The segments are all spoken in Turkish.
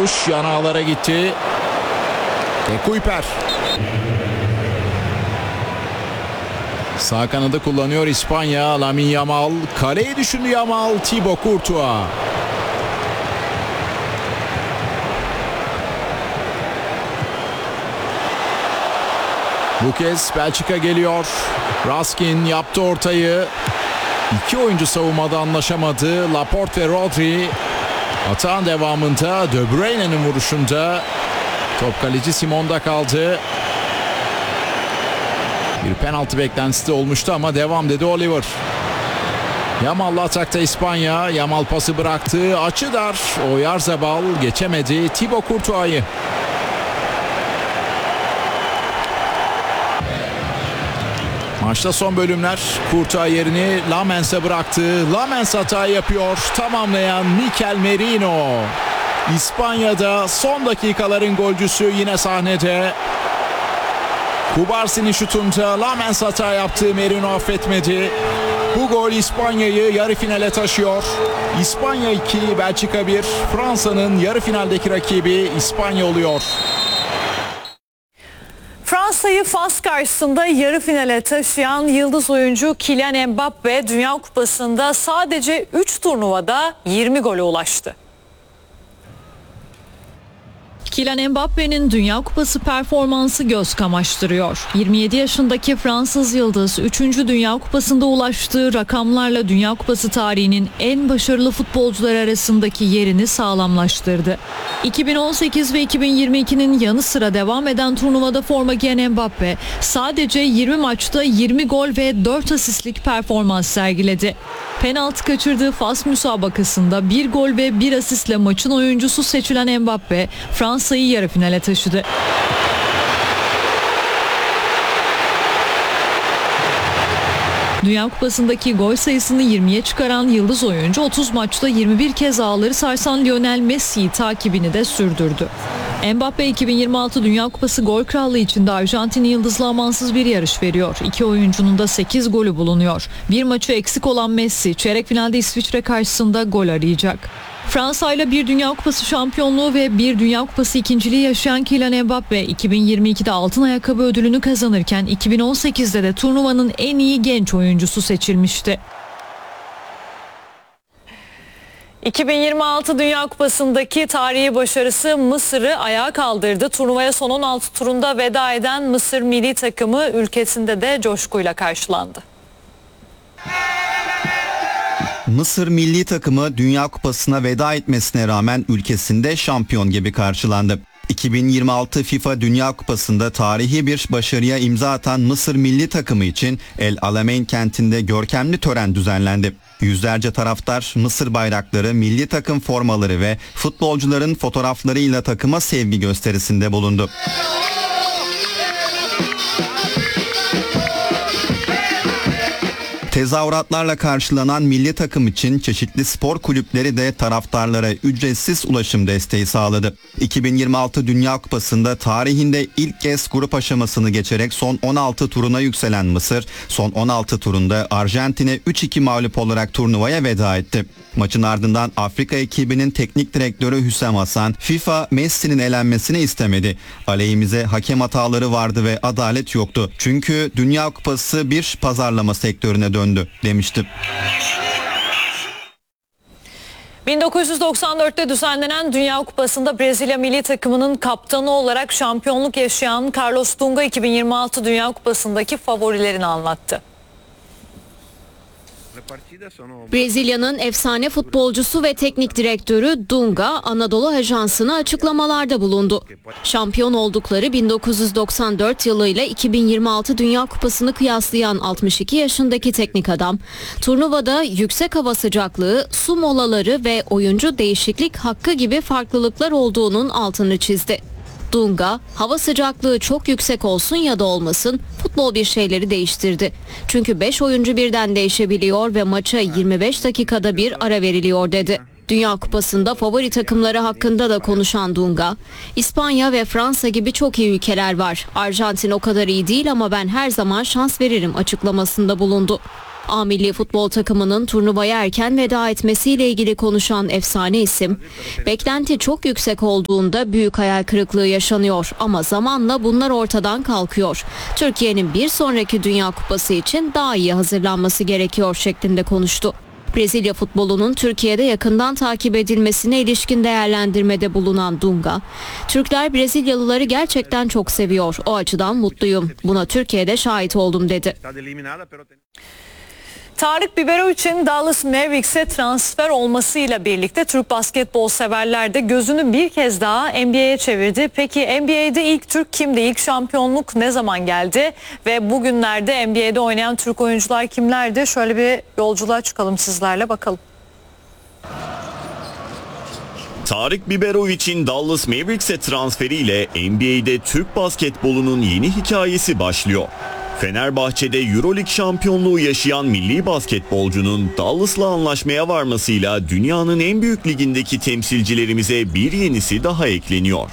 vuruş yan ağlara gitti. Tekuyper. Sağ kanadı kullanıyor İspanya. Lamine Yamal. Kaleyi düşündü Yamal. Thibaut Courtois. Bu kez Belçika geliyor. Raskin yaptı ortayı. İki oyuncu savunmada anlaşamadı. Laporte ve Rodri. Atağın devamında De Bruyne'nin vuruşunda top kaleci Simon'da kaldı. Bir penaltı beklentisi de olmuştu ama devam dedi Oliver. Yamal'la atakta İspanya. Yamal pası bıraktı. Açı dar. Oyarzabal geçemedi Thibaut Courtois'ı. Maçta son bölümler. Courtois yerini Lamens'e bıraktı. Lamens hata yapıyor. Tamamlayan Mikel Merino. İspanya'da son dakikaların golcüsü yine sahnede. Kubarsi'nin şutunda Lamens hata yaptı. Merino affetmedi. Bu gol İspanya'yı yarı finale taşıyor. İspanya 2, Belçika 1. Fransa'nın yarı finaldeki rakibi İspanya oluyor. Fransa'yı Fas karşısında yarı finale taşıyan yıldız oyuncu Kylian Mbappe Dünya Kupası'nda sadece 3 turnuvada 20 gole ulaştı. Kylian Mbappe'nin Dünya Kupası performansı göz kamaştırıyor. 27 yaşındaki Fransız yıldız 3. Dünya Kupası'nda ulaştığı rakamlarla Dünya Kupası tarihinin en başarılı futbolcular arasındaki yerini sağlamlaştırdı. 2018 ve 2022'nin yanı sıra devam eden turnuvada forma giyen Mbappe sadece 20 maçta 20 gol ve 4 asistlik performans sergiledi. Penaltı kaçırdığı Fas müsabakasında 1 gol ve 1 asistle maçın oyuncusu seçilen Mbappe Fransa'yı yarı finale taşıdı. Dünya Kupası'ndaki gol sayısını 20'ye çıkaran yıldız oyuncu 30 maçta 21 kez ağları sarsan Lionel Messi'yi takibini de sürdürdü. Mbappe 2026 Dünya Kupası gol krallığı için de Arjantin'i yıldızla amansız bir yarış veriyor. İki oyuncunun da 8 golü bulunuyor. Bir maçı eksik olan Messi çeyrek finalde İsviçre karşısında gol arayacak. Fransa ile bir Dünya Kupası şampiyonluğu ve bir Dünya Kupası ikinciliği yaşayan Kylian Mbappe 2022'de altın ayakkabı ödülünü kazanırken 2018'de de turnuvanın en iyi genç oyuncusu seçilmişti. 2026 Dünya Kupası'ndaki tarihi başarısı Mısır'ı ayağa kaldırdı. Turnuvaya son 16 turunda veda eden Mısır milli takımı ülkesinde de coşkuyla karşılandı. Mısır milli takımı Dünya Kupası'na veda etmesine rağmen ülkesinde şampiyon gibi karşılandı. 2026 FIFA Dünya Kupası'nda tarihi bir başarıya imza atan Mısır milli takımı için El Alamein kentinde görkemli tören düzenlendi. Yüzlerce taraftar Mısır bayrakları, milli takım formaları ve futbolcuların fotoğraflarıyla takıma sevgi gösterisinde bulundu. Tezahüratlarla karşılanan milli takım için çeşitli spor kulüpleri de taraftarlara ücretsiz ulaşım desteği sağladı. 2026 Dünya Kupası'nda tarihinde ilk kez grup aşamasını geçerek son 16 turuna yükselen Mısır, son 16 turunda Arjantin'e 3-2 mağlup olarak turnuvaya veda etti. Maçın ardından Afrika ekibinin teknik direktörü Hüsam Hasan, FIFA Messi'nin elenmesini istemedi. Aleyhimize hakem hataları vardı ve adalet yoktu. Çünkü Dünya Kupası bir pazarlama sektörüne döndü demişti. 1994'te düzenlenen Dünya Kupası'nda Brezilya milli takımının kaptanı olarak şampiyonluk yaşayan Carlos Dunga 2026 Dünya Kupası'ndaki favorilerini anlattı. Brezilya'nın efsane futbolcusu ve teknik direktörü Dunga, Anadolu Ajansı'na açıklamalarda bulundu. Şampiyon oldukları 1994 yılıyla 2026 Dünya Kupası'nı kıyaslayan 62 yaşındaki teknik adam, turnuvada yüksek hava sıcaklığı, su molaları ve oyuncu değişiklik hakkı gibi farklılıklar olduğunun altını çizdi. Dunga, hava sıcaklığı çok yüksek olsun ya da olmasın, futbol bir şeyleri değiştirdi. Çünkü 5 oyuncu birden değişebiliyor ve maça 25 dakikada bir ara veriliyor dedi. Dünya Kupası'nda favori takımları hakkında da konuşan Dunga, İspanya ve Fransa gibi çok iyi ülkeler var. Arjantin o kadar iyi değil ama ben her zaman şans veririm açıklamasında bulundu. A milli futbol takımının turnuvaya erken veda etmesiyle ilgili konuşan efsane isim, beklenti çok yüksek olduğunda büyük hayal kırıklığı yaşanıyor ama zamanla bunlar ortadan kalkıyor. Türkiye'nin bir sonraki Dünya Kupası için daha iyi hazırlanması gerekiyor şeklinde konuştu. Brezilya futbolunun Türkiye'de yakından takip edilmesine ilişkin değerlendirmede bulunan Dunga, "Türkler Brezilyalıları gerçekten çok seviyor. O açıdan mutluyum. Buna Türkiye'de şahit oldum." dedi. Tarık Biberovic'in Dallas Mavericks'e transfer olmasıyla birlikte Türk basketbol severler de gözünü bir kez daha NBA'ye çevirdi. Peki NBA'de ilk Türk kimdi? İlk şampiyonluk ne zaman geldi? Ve bugünlerde NBA'de oynayan Türk oyuncular kimlerdi? Şöyle bir yolculuğa çıkalım sizlerle bakalım. Tarık Biberovic'in Dallas Mavericks'e transferiyle NBA'de Türk basketbolunun yeni hikayesi başlıyor. Fenerbahçe'de EuroLeague şampiyonluğu yaşayan milli basketbolcunun Dallas'la anlaşmaya varmasıyla dünyanın en büyük ligindeki temsilcilerimize bir yenisi daha ekleniyor.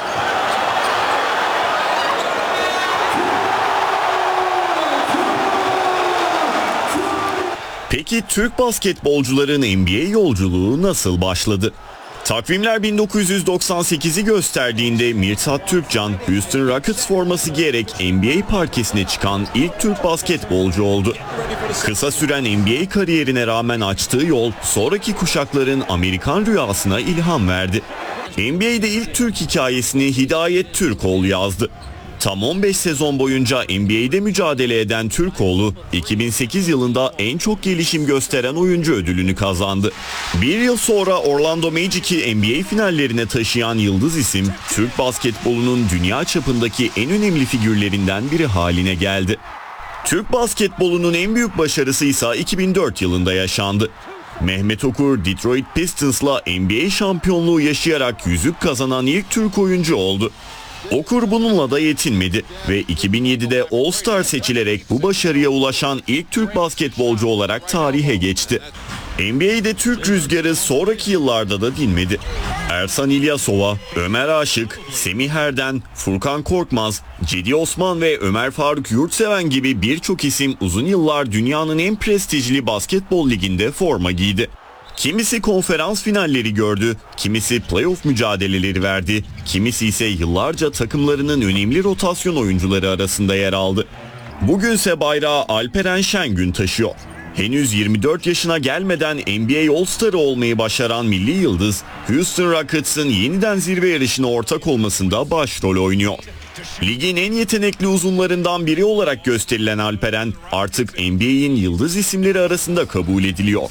Peki Türk basketbolcuların NBA yolculuğu nasıl başladı? Takvimler 1998'i gösterdiğinde Mirsad Türkcan, Houston Rockets forması giyerek NBA parkesine çıkan ilk Türk basketbolcu oldu. Kısa süren NBA kariyerine rağmen açtığı yol, sonraki kuşakların Amerikan rüyasına ilham verdi. NBA'de ilk Türk hikayesini Hidayet Türkoğlu yazdı. Tam 15 sezon boyunca NBA'de mücadele eden Türkoğlu, 2008 yılında en çok gelişim gösteren oyuncu ödülünü kazandı. Bir yıl sonra Orlando Magic'i NBA finallerine taşıyan yıldız isim, Türk basketbolunun dünya çapındaki en önemli figürlerinden biri haline geldi. Türk basketbolunun en büyük başarısı ise 2004 yılında yaşandı. Mehmet Okur, Detroit Pistons'la NBA şampiyonluğu yaşayarak yüzük kazanan ilk Türk oyuncu oldu. Okur bununla da yetinmedi ve 2007'de All-Star seçilerek bu başarıya ulaşan ilk Türk basketbolcu olarak tarihe geçti. NBA'de Türk rüzgarı sonraki yıllarda da dinmedi. Ersan İlyasova, Ömer Aşık, Semih Erden, Furkan Korkmaz, Cedi Osman ve Ömer Faruk Yurtseven gibi birçok isim uzun yıllar dünyanın en prestijli basketbol liginde forma giydi. Kimisi konferans finalleri gördü, kimisi playoff mücadeleleri verdi, kimisi ise yıllarca takımlarının önemli rotasyon oyuncuları arasında yer aldı. Bugünse bayrağı Alperen Şengün taşıyor. Henüz 24 yaşına gelmeden NBA All-Star'ı olmayı başaran milli yıldız, Houston Rockets'ın yeniden zirve yarışına ortak olmasında başrol oynuyor. Ligin en yetenekli uzunlarından biri olarak gösterilen Alperen artık NBA'in yıldız isimleri arasında kabul ediliyor.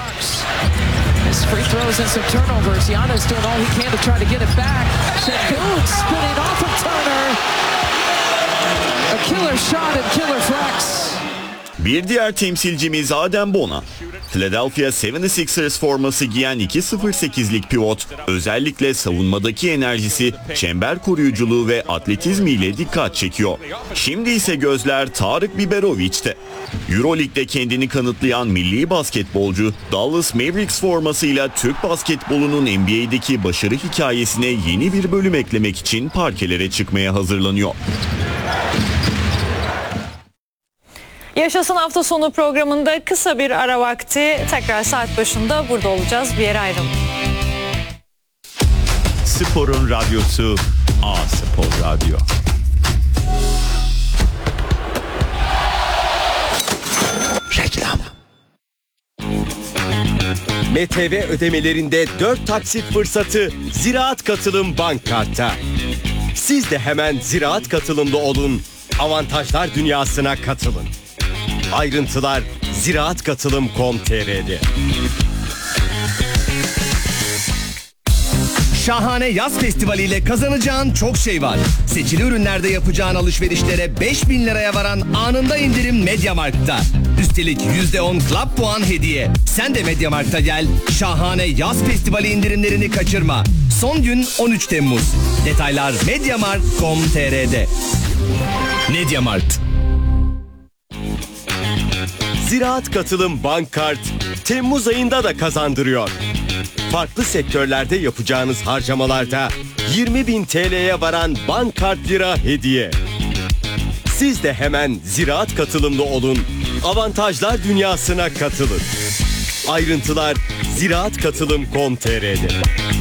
Bir diğer temsilcimiz Adem Bona. Philadelphia 76ers forması giyen 2.08'lik pivot özellikle savunmadaki enerjisi, çember koruyuculuğu ve atletizmiyle dikkat çekiyor. Şimdi ise gözler Tarık Biberovic'te. EuroLeague'de kendini kanıtlayan milli basketbolcu Dallas Mavericks formasıyla Türk basketbolunun NBA'deki başarı hikayesine yeni bir bölüm eklemek için parkelere çıkmaya hazırlanıyor. Yaşasın hafta sonu programında kısa bir ara vakti, tekrar saat başında burada olacağız. Bir yere ayrılın. Sporun radyosu A Spor Radyo. Reklam. MTV ödemelerinde 4 taksit fırsatı Ziraat Katılım Bank Kart'ta. Siz de hemen Ziraat Katılım'da olun, avantajlar dünyasına katılın. Ayrıntılar ziraatkatılım.com.tr'de. Şahane Yaz Festivali ile kazanacağın çok şey var. Seçili ürünlerde yapacağın alışverişlere 5.000 liraya varan anında indirim Mediamarkt'ta. Üstelik %10 Club puan hediye. Sen de Mediamarkt'a gel. Şahane Yaz Festivali indirimlerini kaçırma. Son gün 13 Temmuz. Detaylar Mediamarkt.com.tr'de. Mediamarkt. Ziraat Katılım Bank Kart Temmuz ayında da kazandırıyor. Farklı sektörlerde yapacağınız harcamalarda 20.000 TL'ye varan bank kart lira hediye. Siz de hemen Ziraat Katılım'da olun, Avantajlar dünyasına katılın. Ayrıntılar ziraatkatılım.com.tr'de.